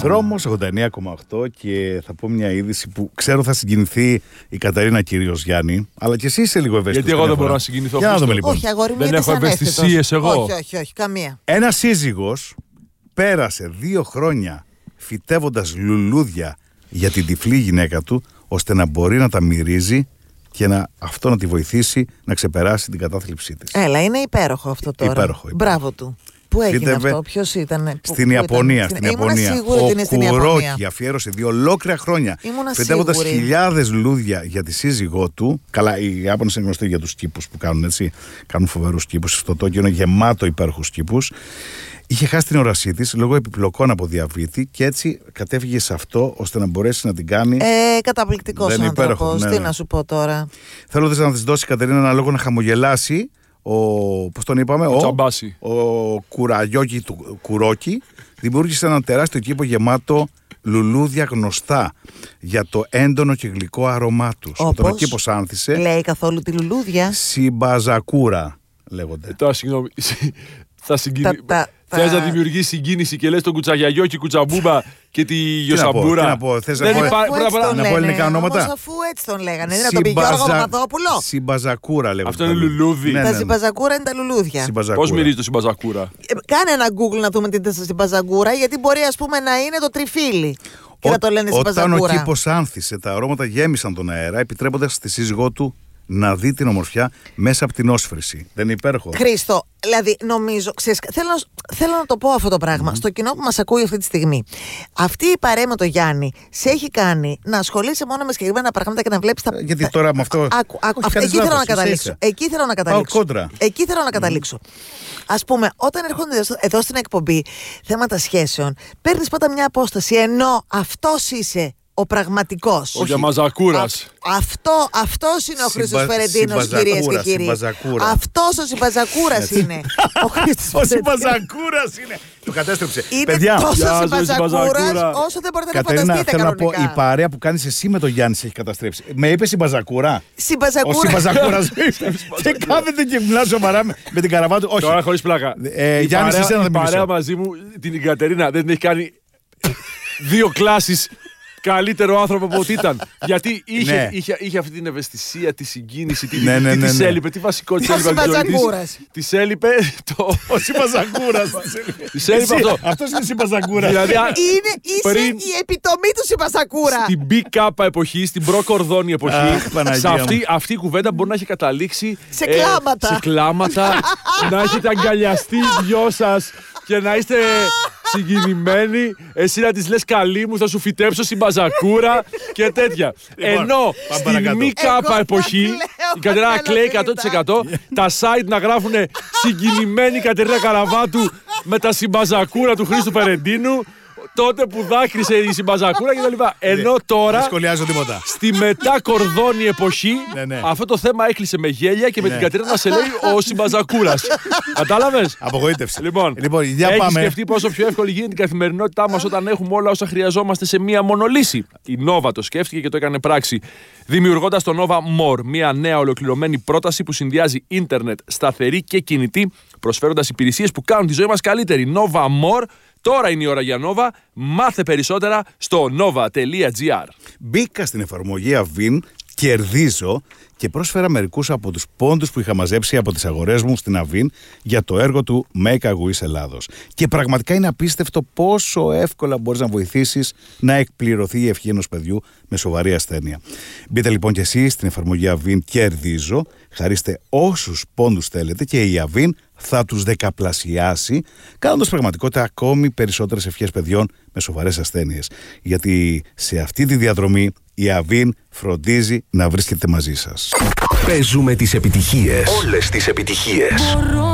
Δρόμος 89,8 και θα πω μια είδηση που ξέρω θα συγκινηθεί η Κατερίνα κυρίως, Γιάννη, αλλά και εσύ είσαι λίγο ευαίσθητος. Γιατί εγώ δεν μπορώ να συγκινηθώ. Για να δούμε λοιπόν. Όχι, αγόρι μου, δεν έχω ευαισθησίες εγώ. Όχι, καμία. Ένα σύζυγος πέρασε 2 χρόνια φυτεύοντας λουλούδια για την τυφλή γυναίκα του, ώστε να μπορεί να τα μυρίζει και αυτό να τη βοηθήσει να ξεπεράσει την κατάθλιψή της. Έλα, είναι υπέροχο αυτό τώρα. Υπέροχο. Μπράβο του. Πού έγινε αυτό, ποιος ήταν? Στην Ιαπωνία. Ήμουνα σίγουρη ότι είναι στην Ιαπωνία. Ο Κουρόκι αφιέρωσε 2 ολόκληρα χρόνια φυτεύοντας χιλιάδες λουλούδια για τη σύζυγό του. Καλά, οι Ιάπωνες είναι γνωστοί για τους κήπους που κάνουν, έτσι. Κάνουν φοβερούς κήπους. Στο Τόκιο είναι γεμάτο υπέροχους κήπους. Είχε χάσει την όρασή της λόγω επιπλοκών από διαβήτη και έτσι κατέφυγε σε αυτό ώστε να μπορέσει να την κάνει. Καταπληκτικός άνθρωπος. Τι να σου πω τώρα. Θέλω να της δώσει, Κατερίνα, ένα λόγο να χαμογελάσει. Πώς τον είπαμε, ο Κουραγιώκη του Κουρόκι δημιούργησε ένα τεράστιο κήπο γεμάτο λουλούδια γνωστά για το έντονο και γλυκό άρωμά τους. Όταν ο κήπος άνθησε. Λέει καθόλου τη λουλούδια. Συμπαζακούρα λέγονται. Τώρα συγγνώμη. Θες να δημιουργήσει συγκίνηση και λες τον Κουτσαγιαγιώκη, Κουτσαμπούμπα και τη Γιωσαμπούρα. Τι να πω, θες να πω ελληνικά ονόματα. Όμως αφού έτσι τον λέγανε, δεν τον πει Γιώργο Παπαδόπουλο. Συμπαζακούρα λέγονται. Αυτό είναι λουλούδι. Τα συμπαζακούρα είναι τα λουλούδια. Πώς μυρίζει το συμπαζακούρα? Κάνε ένα Google να δούμε τι είναι τα συμπαζακούρα, γιατί μπορεί ας πούμε να είναι το τριφύλι. Και να το λένε συμπαζακούρα. Όταν ο κήπος άνθησε, τα αρώματα γέμισαν τον αέρα, επιτρέποντας στη σύζυγό του να δει την ομορφιά μέσα από την όσφρηση. Δεν είναι υπέροχο? Χρήστο, δηλαδή νομίζω, θέλω να το πω αυτό το πράγμα στο κοινό που μας ακούει αυτή τη στιγμή. Αυτή η παρέα με το Γιάννη σε έχει κάνει να ασχολείσαι μόνο με συγκεκριμένα πράγματα και να βλέπεις τα. Γιατί τώρα με αυτό. Εκεί θέλω να καταλήξω. Εκεί θέλω να καταλήξω. Ας πούμε, όταν έρχονται εδώ στην εκπομπή θέματα σχέσεων, παίρνεις πάντα μια απόσταση, ενώ αυτός είσαι ο πραγματικός. Ο Γιαμαζακούρας. Αυτός είναι ο Χρήστος Φερεντίνος, κυρίες και κύριοι. Αυτός ο Συμπαζακούρας είναι. Ο Συμπαζακούρας είναι. Το κατέστρεψε. Είναι τόσο Συμπαζακούρας όσο δεν μπορείτε να φανταστείτε κανονικά. Θέλω να πω, η παρέα που κάνεις εσύ με τον Γιάννη σε έχει καταστρέψει. Με είπε Συμπαζακούρα. Ο Συμπαζακούρας. Και κάθεται και μιλά σοβαρά με την Καραβάτου. Όχι. Τώρα χωρίς πλάκα. Γιάννη, εσύ να η παρέα μαζί μου, την Κατερίνα, δεν την έχει κάνει 2 κλάσεις καλύτερο άνθρωπο από ό,τι ήταν. Γιατί είχε αυτή την ευαισθησία, τη συγκίνηση, τι της έλειπε, τι βασικό της έλειπε. Της έλειπε ο Συμπαζακούρας. Της έλειπε αυτό. Αυτός είναι Συμπαζακούρας. Είσαι η επιτομή του Συμπαζακούρα. Στην BK εποχή, στην προ-κορδόνη εποχή, σε αυτή η κουβέντα μπορεί να έχει καταλήξει σε κλάματα, να έχετε αγκαλιαστεί οι δυο σας και να είστε συγκινημένοι, εσύ να της λες καλή μου, θα σου φυτέψω Συμπαζακούρα και τέτοια. Ενώ στην μη κάπα εποχή η Κατερίνα κλαίει 100%, τα site να γράφουν συγκινημένη Κατερίνα Καραβάτου με τα Συμπαζακούρα του Χρήστου Φερεντίνου, τότε που δάκρυσε η Συμπαζακούρα κτλ. Ενώ τώρα, δεν σχολιάζω τίποτα, στη μετά κορδόνη εποχή, αυτό το θέμα έκλεισε με γέλια και με την Κατερίνα να σε λέει ο Συμπαζακούρας. Κατάλαβες? Απογοήτευση. Λοιπόν, έχεις σκεφτεί πόσο πιο εύκολη γίνεται η καθημερινότητά μας όταν έχουμε όλα όσα χρειαζόμαστε σε μία μόνο λύση? Η Nova το σκέφτηκε και το έκανε πράξη, δημιουργώντας το Nova More, μία νέα ολοκληρωμένη πρόταση που συνδυάζει ίντερνετ, σταθερή και κινητή, προσφέροντας υπηρεσίες που κάνουν τη ζωή μας καλύτερη. Nova More. Τώρα είναι η ώρα για Nova. Μάθε περισσότερα στο nova.gr. Μπήκα στην εφαρμογή Avin, κερδίζω και πρόσφερα μερικούς από τους πόντους που είχα μαζέψει από τις αγορές μου στην Avin για το έργο του Make a Wish Ελλάδος. Και πραγματικά είναι απίστευτο πόσο εύκολα μπορείς να βοηθήσεις να εκπληρωθεί η ευχή ενός παιδιού με σοβαρή ασθένεια. Μπείτε λοιπόν και εσείς στην εφαρμογή Avin κερδίζω, χαρίστε όσους πόντους θέλετε και η Avin θα τους δεκαπλασιάσει, κάνοντας πραγματικότητα ακόμη περισσότερες ευχές παιδιών με σοβαρές ασθένειες. Γιατί σε αυτή τη διαδρομή η Avin φροντίζει να βρίσκεται μαζί σας. Παίζουμε τις επιτυχίες. Όλες τις επιτυχίες.